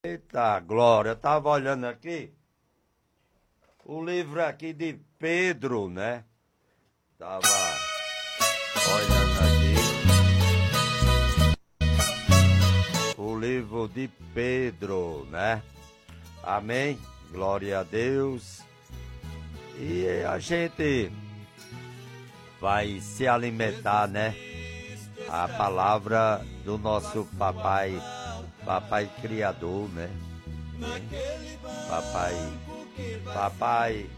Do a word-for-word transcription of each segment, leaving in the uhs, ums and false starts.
Eita, Glória, eu tava olhando aqui, o livro aqui de Pedro, né? Tava olhando aqui, o livro de Pedro, né? Amém? Glória a Deus. E a gente vai se alimentar, né? A palavra do nosso papai, papai criador, né? Papai, papai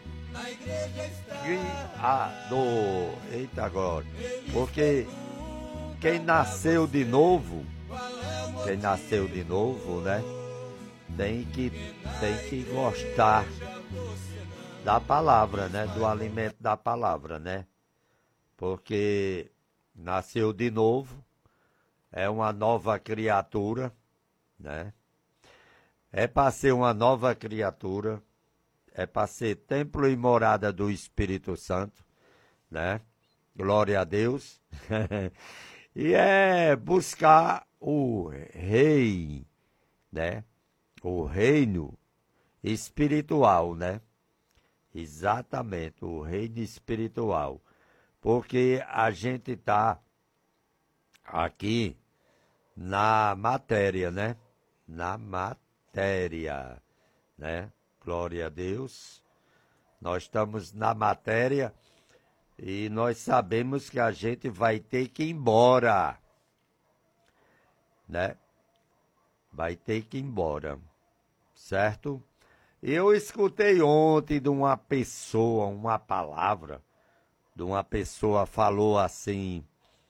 criador. Eita, glória. Porque quem nasceu de novo, quem nasceu de novo, né? Tem que, tem que gostar da palavra, né? Do alimento da palavra, né? Porque nasceu de novo, é uma nova criatura, né? É para ser uma nova criatura, é para ser templo e morada do Espírito Santo, né? Glória a Deus. E é buscar o rei, né? O reino espiritual, né? Exatamente, o reino espiritual. Porque a gente está aqui na matéria, né? Na matéria, né? Glória a Deus. Nós estamos na matéria e nós sabemos que a gente vai ter que ir embora, né? Vai ter que ir embora, certo? Eu escutei ontem de uma pessoa, uma palavra, de uma pessoa falou assim,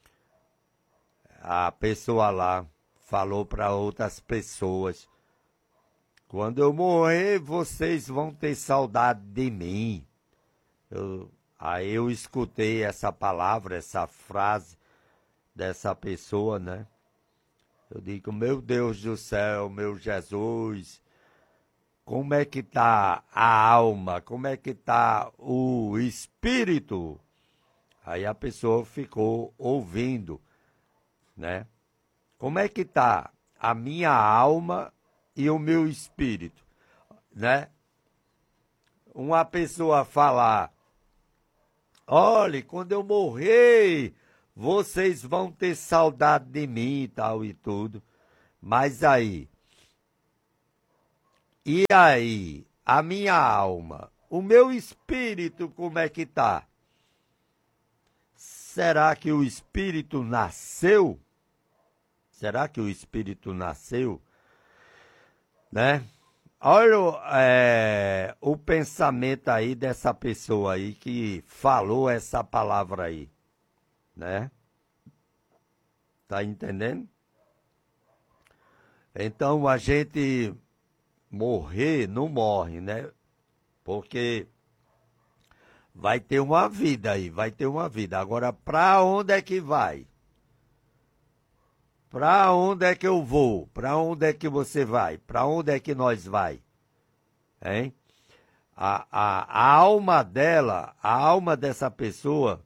a pessoa lá falou para outras pessoas, quando eu morrer, vocês vão ter saudade de mim. Eu, aí eu escutei essa palavra, essa frase dessa pessoa, né? Eu digo, meu Deus do céu, meu Jesus, como é que tá a alma? Como é que tá o espírito? Aí a pessoa ficou ouvindo, né? Como é que tá a minha alma e o meu espírito, né? Uma pessoa falar, olhe, quando eu morrer, vocês vão ter saudade de mim e tal e tudo. Mas aí, e aí, a minha alma, o meu espírito, como é que tá? Será que o espírito nasceu? Será que o espírito nasceu? Né? Olha é, o pensamento aí dessa pessoa aí que falou essa palavra aí, né? Tá entendendo? Então a gente morrer não morre, né? Porque vai ter uma vida aí, vai ter uma vida. Agora, para onde é que vai? Para onde é que eu vou? Para onde é que você vai? Para onde é que nós vai? Hein? A, a, a alma dela, a alma dessa pessoa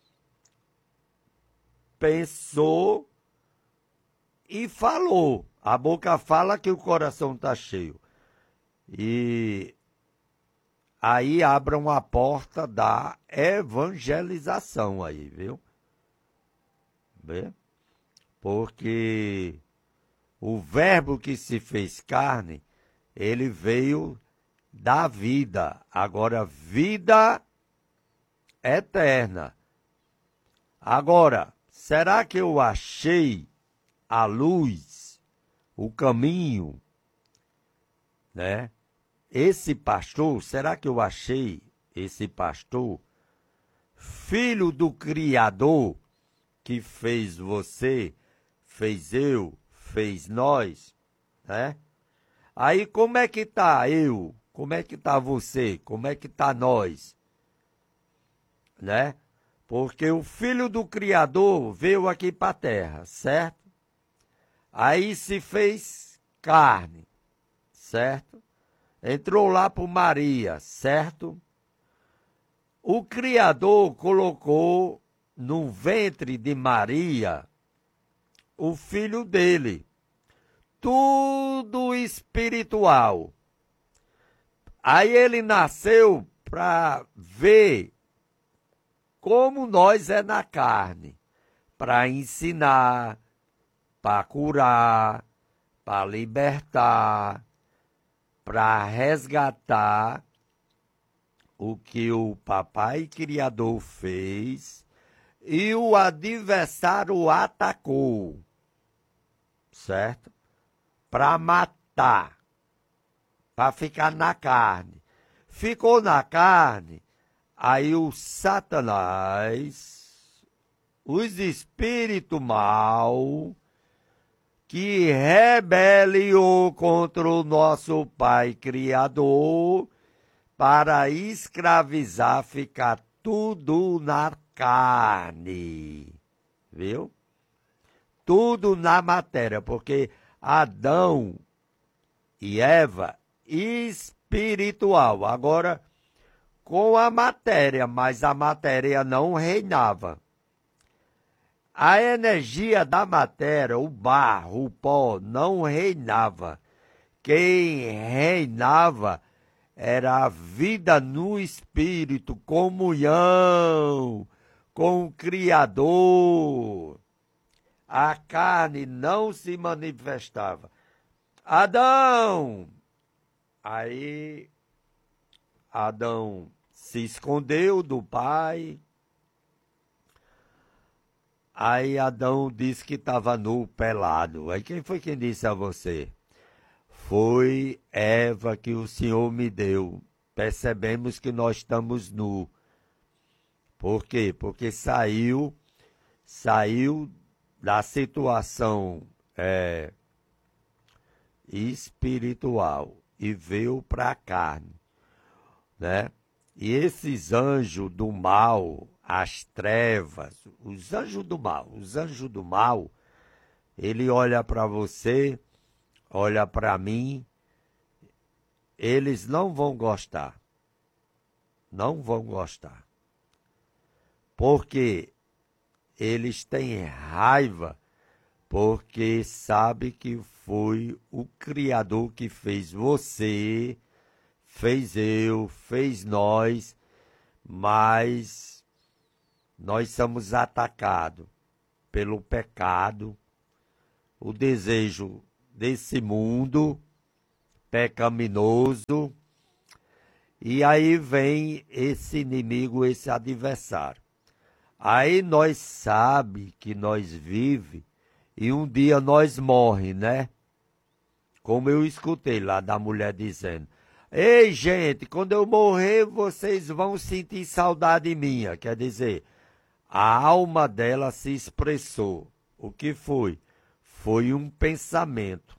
pensou e falou. A boca fala que o coração está cheio. E aí abram a porta da evangelização aí, viu? Vê? Porque o verbo que se fez carne, ele veio da vida. Agora, vida eterna. Agora, será que eu achei a luz, o caminho, né? Esse pastor, será que eu achei esse pastor, filho do Criador, que fez você, fez eu, fez nós, né? Aí como é que tá eu? Como é que tá você? Como é que tá nós? Né? Porque o filho do Criador veio aqui para a terra, certo? Aí se fez carne, certo? Entrou lá por Maria, certo? O Criador colocou no ventre de Maria o filho dele. Tudo espiritual. Aí ele nasceu para ver como nós é na carne, para ensinar, para curar, para libertar, para resgatar o que o Papai Criador fez e o adversário atacou, certo? Para matar, para ficar na carne. Ficou na carne, aí o Satanás, os espíritos mal, que rebeliou contra o nosso Pai Criador, para escravizar, ficar tudo na carne, viu? Tudo na matéria, porque Adão e Eva, espiritual, agora com a matéria, mas a matéria não reinava. A energia da matéria, o barro, o pó, não reinava. Quem reinava era a vida no espírito, comunhão com o Criador. A carne não se manifestava. Adão! Aí Adão se escondeu do pai. Aí Adão disse que estava nu, pelado. Aí quem foi quem disse a você? Foi Eva que o Senhor me deu. Percebemos que nós estamos nu. Por quê? Porque saiu, saiu da situação é, espiritual e veio para a carne, né? E esses anjos do mal, as trevas, os anjos do mal, os anjos do mal, ele olha para você, olha para mim, eles não vão gostar. Não vão gostar. Porque eles têm raiva, porque sabe que foi o Criador que fez você, fez eu, fez nós, mas nós somos atacados pelo pecado, o desejo desse mundo pecaminoso, e aí vem esse inimigo, esse adversário. Aí nós sabe que nós vive e um dia nós morre, né? Como eu escutei lá da mulher dizendo: ei, gente, quando eu morrer, vocês vão sentir saudade minha. Quer dizer, a alma dela se expressou. O que foi? Foi um pensamento,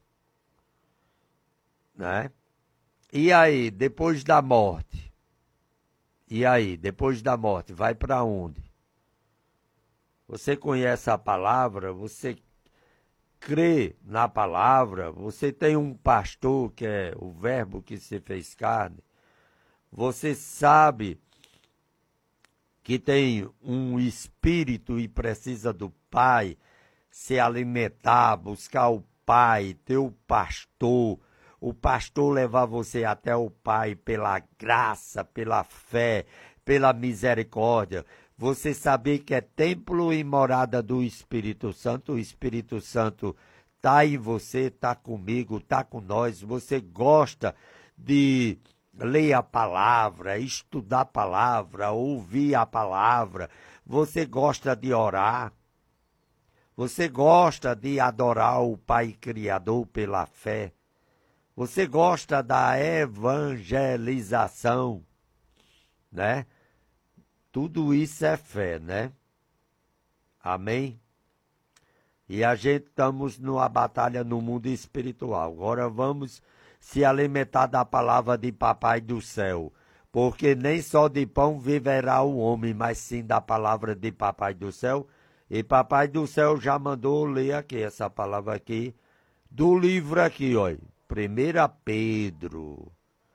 né? E aí, depois da morte? E aí, depois da morte, vai para onde? Você conhece a palavra, você crê na palavra, você tem um pastor que é o verbo que se fez carne, você sabe que tem um espírito e precisa do Pai, se alimentar, buscar o Pai, ter o pastor, o pastor levar você até o Pai pela graça, pela fé, pela misericórdia. Você saber que é templo e morada do Espírito Santo, o Espírito Santo está em você, está comigo, está com nós. Você gosta de ler a palavra, estudar a palavra, ouvir a palavra. Você gosta de orar. Você gosta de adorar o Pai Criador pela fé. Você gosta da evangelização, né? Tudo isso é fé, né? Amém? E a gente estamos numa batalha no mundo espiritual. Agora vamos se alimentar da palavra de Papai do Céu. Porque nem só de pão viverá o homem, mas sim da palavra de Papai do Céu. E Papai do Céu já mandou ler aqui, essa palavra aqui, do livro aqui, olha. primeira Pedro,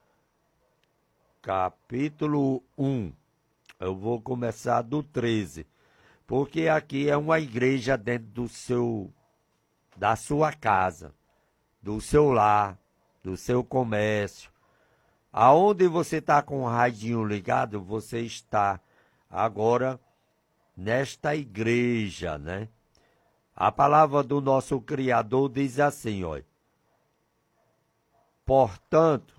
capítulo um. Eu vou começar do treze, porque aqui é uma igreja dentro do seu, da sua casa, do seu lar, do seu comércio. Aonde você está com o radinho ligado, você está agora nesta igreja, né? A palavra do nosso Criador diz assim, ó. Portanto,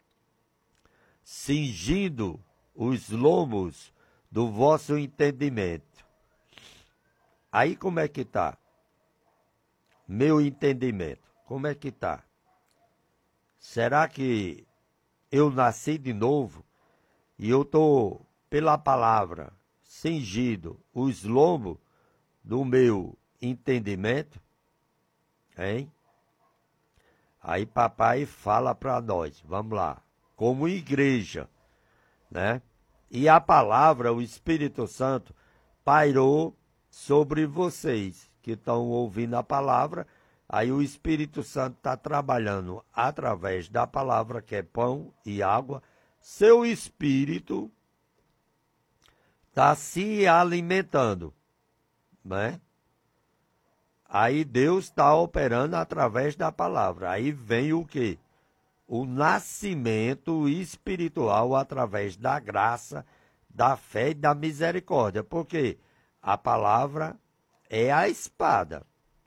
cingindo os lomos do vosso entendimento. Aí como é que tá? Meu entendimento, como é que tá? Será que eu nasci de novo e eu estou, pela palavra, cingido os lombos do meu entendimento? Hein? Aí papai fala para nós, vamos lá, como igreja, né? E a palavra, o Espírito Santo, pairou sobre vocês que estão ouvindo a palavra. Aí o Espírito Santo está trabalhando através da palavra, que é pão e água. Seu espírito está se alimentando, né? Aí Deus está operando através da palavra. Aí vem o quê? O nascimento espiritual através da graça, da fé e da misericórdia. Porque a palavra é a espada.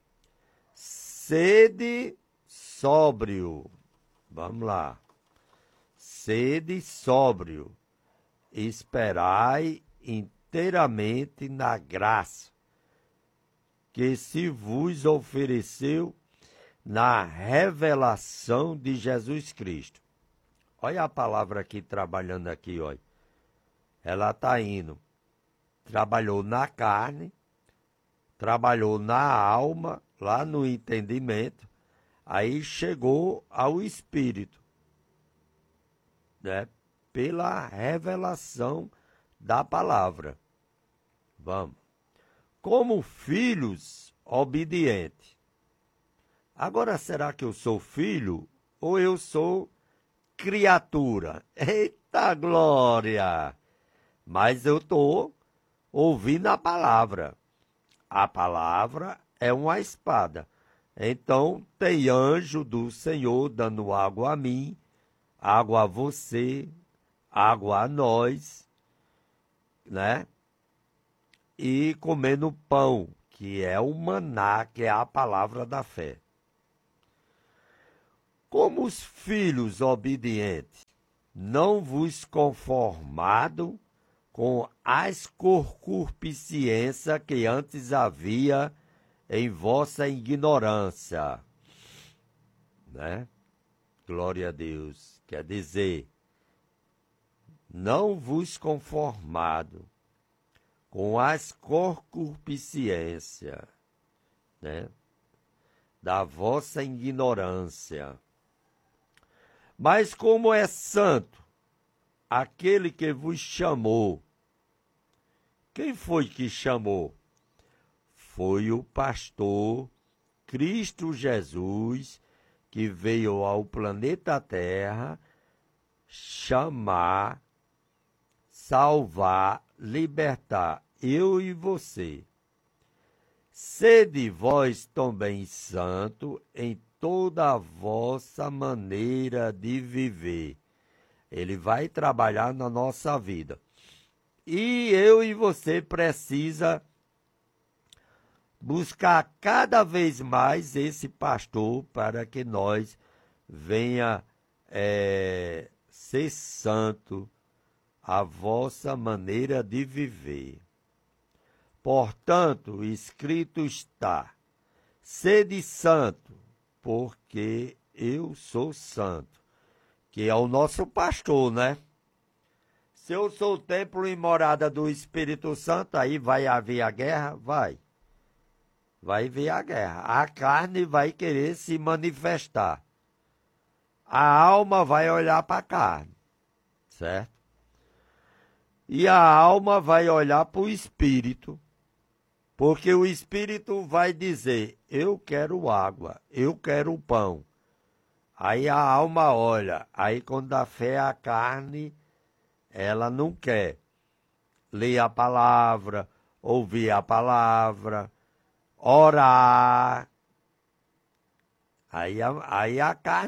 Sede sóbrio. Vamos lá. Sede sóbrio. Esperai inteiramente na graça que se vos ofereceu na revelação de Jesus Cristo. Olha a palavra aqui, trabalhando aqui, olha. Ela está indo. Trabalhou na carne, trabalhou na alma, lá no entendimento, aí chegou ao Espírito, né? Pela revelação da palavra. Vamos. Como filhos obedientes. Agora, será que eu sou filho ou eu sou criatura? Eita glória! Mas eu estou ouvindo a palavra. A palavra é uma espada. Então, tem anjo do Senhor dando água a mim, água a você, água a nós, né? E comendo pão, que é o maná, que é a palavra da fé. Como os filhos obedientes, não vos conformado com as concupiscências que antes havia em vossa ignorância, né? Glória a Deus. Quer dizer, não vos conformado com as concupiscências, né, da vossa ignorância. Mas como é santo aquele que vos chamou. Quem foi que chamou? Foi o pastor Cristo Jesus, que veio ao planeta Terra chamar, salvar, libertar eu e você. Sede vós também santo em toda a vossa maneira de viver. Ele vai trabalhar na nossa vida. E eu e você precisa buscar cada vez mais esse pastor para que nós venha é, ser santo a vossa maneira de viver. Portanto, escrito está, sede santo, porque eu sou santo, que é o nosso pastor, né? Se eu sou o templo e morada do Espírito Santo, aí vai haver a guerra? Vai. Vai haver a guerra. A carne vai querer se manifestar. A alma vai olhar para a carne, certo? E a alma vai olhar para o Espírito, porque o Espírito vai dizer, eu quero água, eu quero pão. Aí a alma olha, aí quando a fé é a carne, ela não quer ler a palavra, ouvir a palavra, orar. Aí a, aí a carne não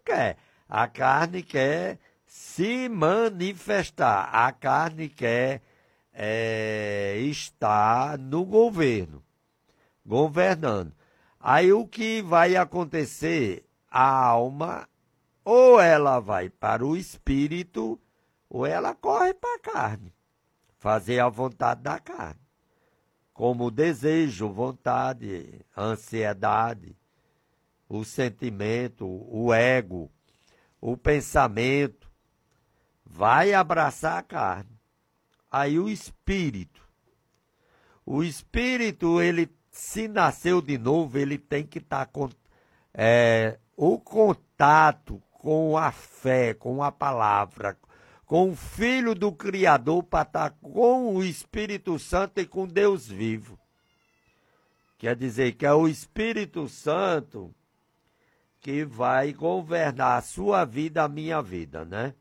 quer. A carne quer se manifestar. A carne quer é, estar no governo, governando. Aí o que vai acontecer? A alma, ou ela vai para o espírito, ou ela corre para a carne. Fazer a vontade da carne. Como o desejo, vontade, a ansiedade, o sentimento, o ego, o pensamento, vai abraçar a carne. Aí o espírito. O espírito, ele, se nasceu de novo, ele tem que estar com é, o contato com a fé, com a palavra, com o Filho do Criador, para estar com o Espírito Santo e com Deus vivo. Quer dizer que é o Espírito Santo que vai governar a sua vida, a minha vida, né?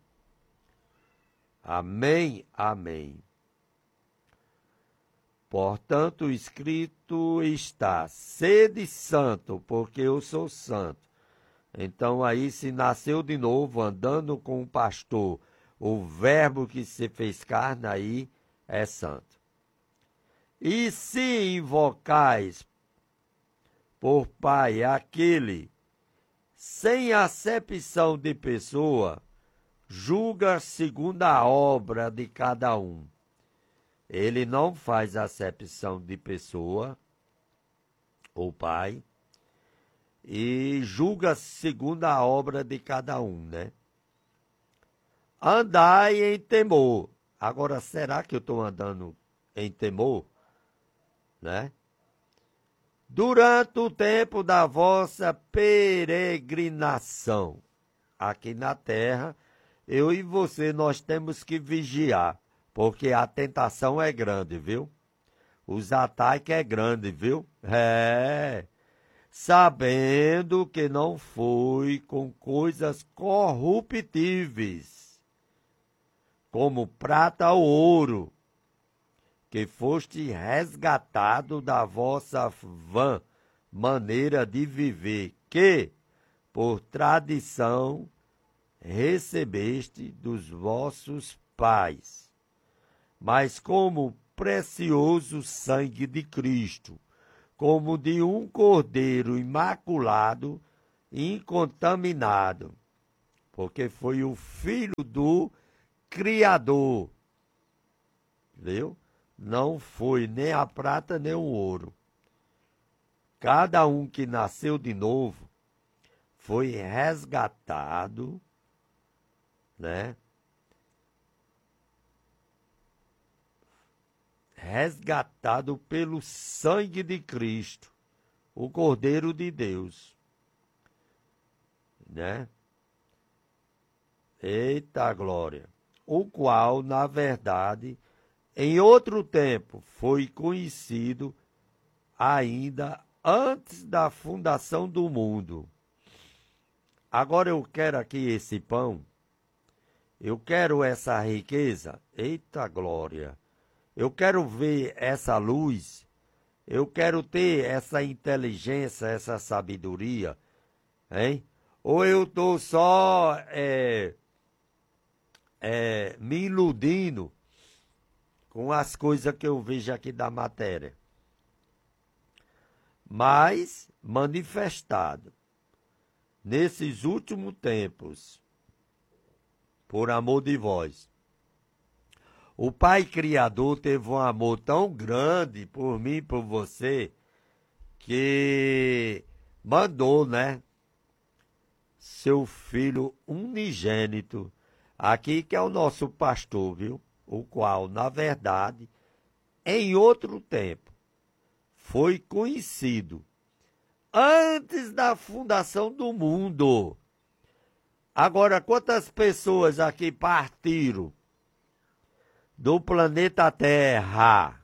Amém, amém. Portanto, escrito está, sede santo, porque eu sou santo. Então aí, se nasceu de novo, andando com o pastor, o verbo que se fez carne, aí é santo. E se invocais por Pai aquele, sem acepção de pessoa, julga segundo a obra de cada um. Ele não faz acepção de pessoa, o Pai, e julga segundo a obra de cada um, né? Andai em temor. Agora, será que eu estou andando em temor? Né? Durante o tempo da vossa peregrinação aqui na terra, eu e você, nós temos que vigiar, porque a tentação é grande, viu? Os ataques é grande, viu? É, sabendo que não foi com coisas corruptíveis, como prata ou ouro, que foste resgatado da vossa vã maneira de viver, que, por tradição, recebeste dos vossos pais, mas como precioso sangue de Cristo, como de um cordeiro imaculado, incontaminado, porque foi o Filho do Criador, viu? Não foi nem a prata nem o ouro. Cada um que nasceu de novo foi resgatado, né? Resgatado pelo sangue de Cristo, o Cordeiro de Deus, né? Eita glória! O qual, na verdade, em outro tempo foi conhecido ainda antes da fundação do mundo. Agora eu quero aqui esse pão, eu quero essa riqueza, eita glória! Eu quero ver essa luz, eu quero ter essa inteligência, essa sabedoria, hein? Ou eu estou só é, é, me iludindo com as coisas que eu vejo aqui da matéria. Mas manifestado nesses últimos tempos, por amor de vós. O Pai Criador teve um amor tão grande por mim e por você, que mandou, né, seu Filho unigênito, aqui que é o nosso pastor, viu? O qual, na verdade, em outro tempo, foi conhecido antes da fundação do mundo. Agora, quantas pessoas aqui partiram do planeta Terra?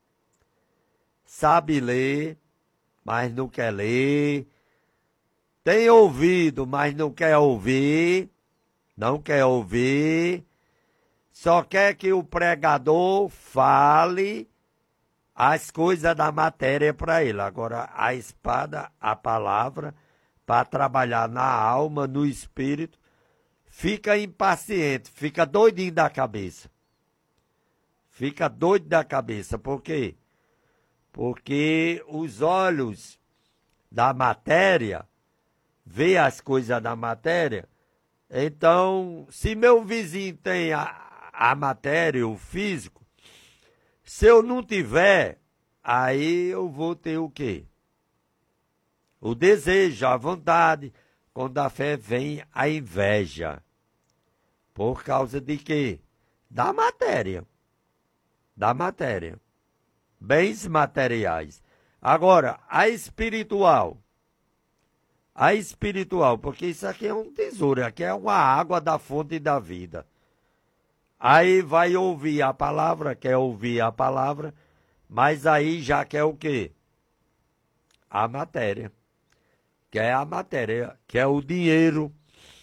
Sabe ler, mas não quer ler. Tem ouvido, mas não quer ouvir. Não quer ouvir. Só quer que o pregador fale as coisas da matéria para ele. Agora, a espada, a palavra, para trabalhar na alma, no espírito, fica impaciente, fica doidinho da cabeça. Fica doido da cabeça. Por quê? Porque os olhos da matéria vê as coisas da matéria. Então, se meu vizinho tem a, a matéria, o físico, se eu não tiver, aí eu vou ter o quê? O desejo, a vontade. Quando a fé vem, a inveja. Por causa de quê? Da matéria. Da matéria. Bens materiais. Agora, a espiritual. A espiritual, porque isso aqui é um tesouro, aqui é uma água da fonte da vida. Aí vai ouvir a palavra, quer ouvir a palavra, mas aí já quer o quê? A matéria. Quer a matéria, quer o dinheiro,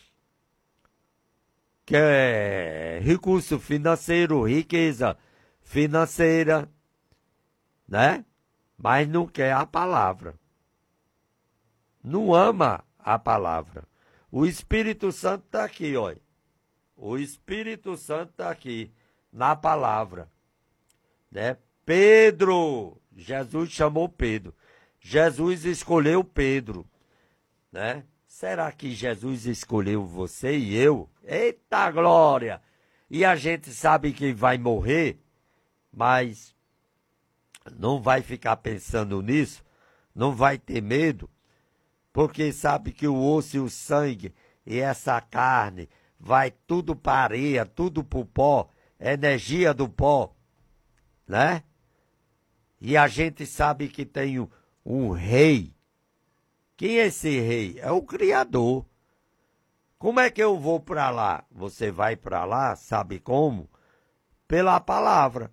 quer recurso financeiro, riqueza financeira, né? Mas não quer a palavra. Não ama a palavra. O Espírito Santo está aqui, olha. O Espírito Santo está aqui, na palavra. Né? Pedro, Jesus chamou Pedro. Jesus escolheu Pedro. Né? Será que Jesus escolheu você e eu? Eita glória! E a gente sabe que vai morrer, mas não vai ficar pensando nisso, não vai ter medo, porque sabe que o osso e o sangue e essa carne vai tudo para areia, tudo para o pó, energia do pó, né? E a gente sabe que tem um, um rei. Quem é esse rei? É o Criador. Como é que eu vou para lá? Você vai para lá, sabe como? Pela palavra.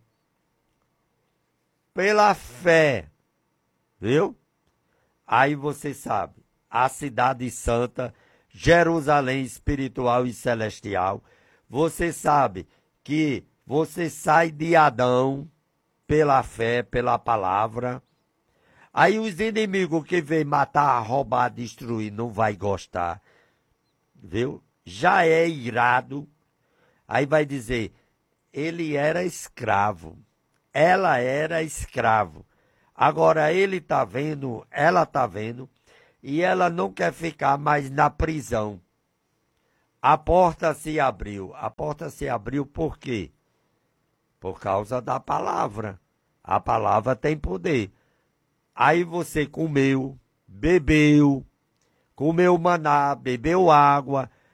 Pela fé. Viu? Aí você sabe. A cidade santa, Jerusalém espiritual e celestial. Você sabe que você sai de Adão pela fé, pela palavra. Aí os inimigos que vêm matar, roubar, destruir, não vai gostar. Viu? Já é irado. Aí vai dizer, ele era escravo. Ela era escravo. Agora ele está vendo, ela está vendo. E ela não quer ficar mais na prisão. A porta se abriu. A porta se abriu por quê? Por causa da palavra. A palavra tem poder. Aí você comeu, bebeu, comeu maná, bebeu água,